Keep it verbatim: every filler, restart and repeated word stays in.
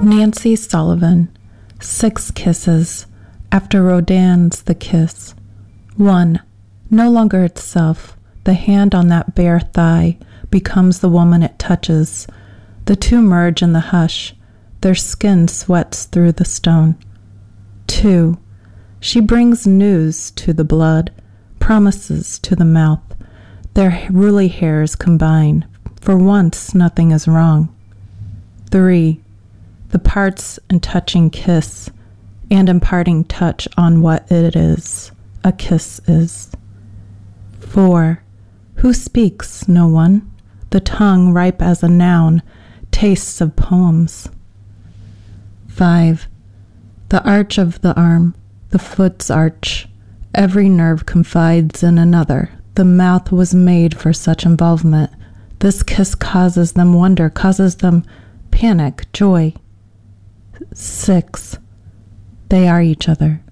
Nancy Sullivan. Six kisses. After Rodin's The Kiss. One. No longer itself. The hand on that bare thigh becomes the woman it touches. The two merge in the hush. Their skin sweats through the stone. Two. She brings news to the blood, promises to the mouth. Their woolly hairs combine. For once, nothing is wrong. Three. The parts and touching kiss, and imparting touch on what it is, a kiss is. Four. Who speaks? No one. The tongue, ripe as a noun, tastes of poems. Five. The arch of the arm, the foot's arch. Every nerve confides in another. The mouth was made for such involvement. This kiss causes them wonder, causes them panic, joy. Six. They are each other.